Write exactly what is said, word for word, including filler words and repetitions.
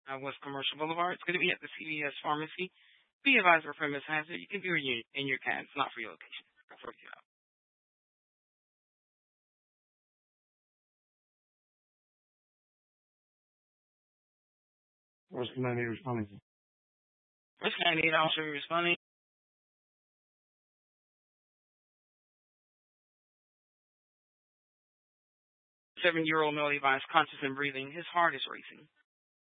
uh, West Commercial Boulevard. It's going to be at the C V S Pharmacy. Be advised where premise hazard. You can view your in your cab. It's not for your location. For you. What's the name responding to? Which can I need also responding? Seven-year-old male advised conscious and breathing. His heart is racing.